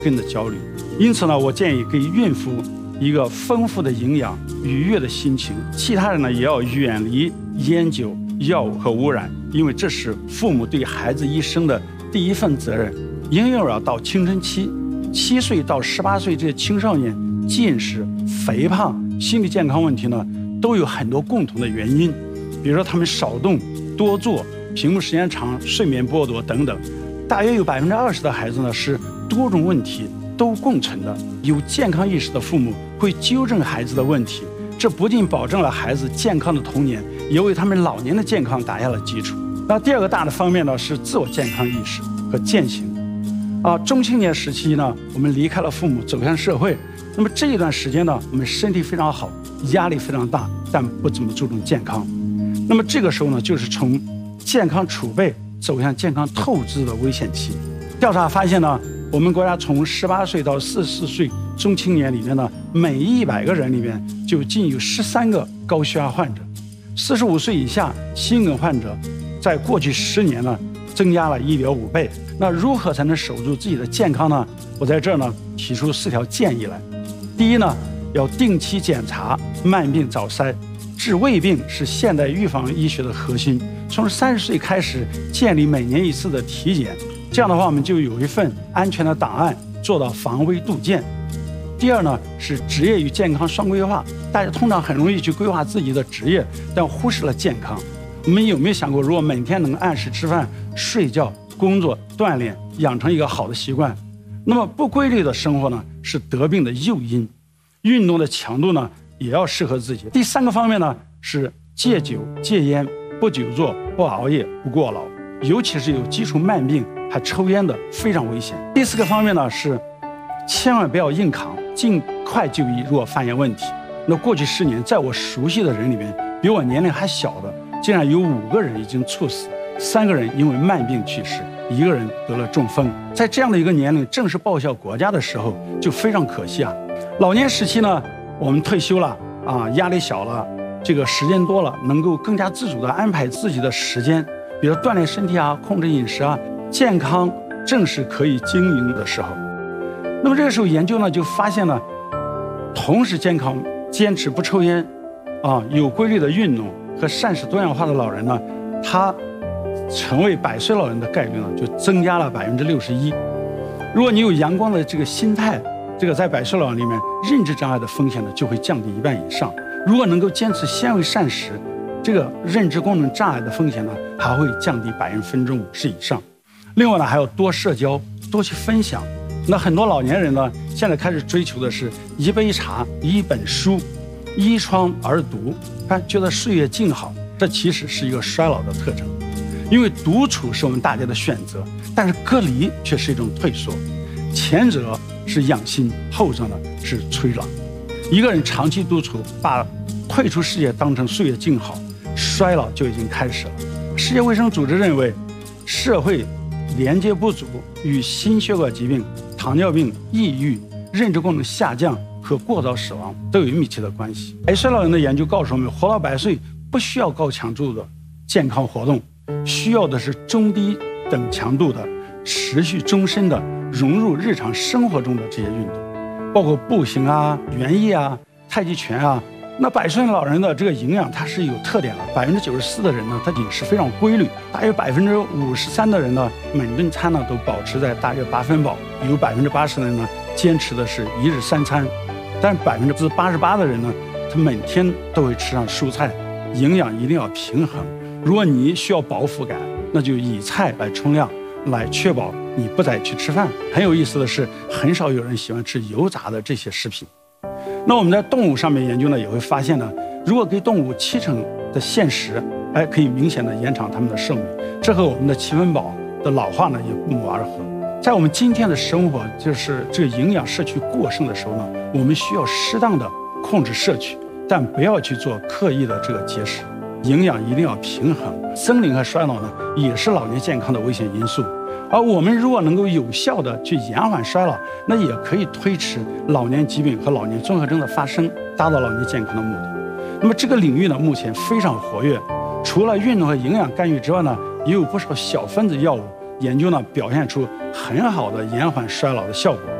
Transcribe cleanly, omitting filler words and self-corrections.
跟着焦虑。因此呢，我建议给孕妇一个丰富的营养、愉悦的心情。其他人呢，也要远离烟酒、药物和污染，因为这是父母对孩子一生的第一份责任。婴幼儿到青春期，7岁到18岁这些青少年，近视、肥胖、心理健康问题呢，都有很多共同的原因。比如说他们少动、多坐、屏幕时间长、睡眠剥夺等等。大约有20%的孩子呢是多种问题都共存的。有健康意识的父母会纠正孩子的问题，这不仅保证了孩子健康的童年，也为他们老年的健康打下了基础。那第二个大的方面呢是自我健康意识和践行。中青年时期呢，我们离开了父母，走向社会。那么这一段时间呢，我们身体非常好，压力非常大，但不怎么注重健康。那么这个时候呢，就是从健康储备走向健康透支的危险期。调查发现呢，我们国家从18岁到44岁中青年里面呢，每100个人里面就仅有13个高血压患者。45岁以下心梗患者，在过去10年呢，增加了1.5倍。那如何才能守住自己的健康呢？我在这儿呢提出4条建议来。第一呢，要定期检查，慢病早筛。治胃病是现代预防医学的核心。从30岁开始建立每年1次的体检，这样的话我们就有一份安全的档案，做到防微杜渐。第二呢，是职业与健康双规划。大家通常很容易去规划自己的职业，但忽视了健康。我们有没有想过，如果每天能按时吃饭、睡觉、工作、锻炼，养成一个好的习惯，那么不规律的生活呢，是得病的诱因。运动的强度呢，也要适合自己。第3个方面呢，是戒酒、戒烟，不久坐、不熬夜、不过劳，尤其是有基础慢病还抽烟的，非常危险。第4个方面呢，是千万不要硬扛，尽快就医，如果发现问题。那过去10年，在我熟悉的人里面，比我年龄还小的，竟然有5个人已经猝死，3个人因为慢病去世，1个人得了中风。在这样的一个年龄，正是报效国家的时候，就非常可惜啊。老年时期呢，我们退休了压力小了，这个时间多了，能够更加自主地安排自己的时间，比如锻炼身体控制饮食健康正是可以经营的时候。那么这个时候研究呢就发现了，同时健康、坚持不抽烟有规律的运动和膳食多样化的老人呢，他成为100岁老人的概率呢就增加了61%。如果你有阳光的这个心态，这个在100岁老人里面，认知障碍的风险呢就会降低1半以上。如果能够坚持纤维膳食，这个认知功能障碍的风险呢还会降低50%以上。另外呢，还要多社交，多去分享。那很多老年人呢，现在开始追求的是1杯茶、1本书，依窗而读，觉得岁月静好。这其实是一个衰老的特征。因为独处是我们大家的选择，但是隔离却是一种退缩。前者是养心，后者呢是催老。一个人长期独处，把退出世界当成岁月静好，衰老就已经开始了。世界卫生组织认为，社会连接不足与心血管疾病、糖尿病、抑郁、认知功能下降和过早死亡都有密切的关系。100岁老人的研究告诉我们，活到100岁不需要高强度的健康活动，需要的是中低等强度的持续终身的融入日常生活中的这些运动，包括步行园艺太极拳那100岁老人的这个营养它是有特点的，94%的人呢，他饮食非常规律，大约53%的人呢，每顿餐呢都保持在大约8分饱，有80%的人呢坚持的是1日3餐，但88%的人呢，他每天都会吃上蔬菜，营养一定要平衡。如果你需要饱腹感，那就以菜来冲量，来确保你不再去吃饭。很有意思的是，很少有人喜欢吃油炸的这些食品。那我们在动物上面研究呢，也会发现呢，如果给动物70%的限食，可以明显的延长它们的寿命。这和我们的7分饱的老化呢也不谋而合。在我们今天的生活，就是这个营养摄取过剩的时候呢，我们需要适当的控制摄取，但不要去做刻意的这个节食。营养一定要平衡。森林和衰老呢，也是老年健康的危险因素。而我们如果能够有效的去延缓衰老，那也可以推迟老年疾病和老年综合征的发生，达到老年健康的目的。那么这个领域呢，目前非常活跃。除了运动和营养干预之外呢，也有不少小分子药物研究呢，表现出很好的延缓衰老的效果。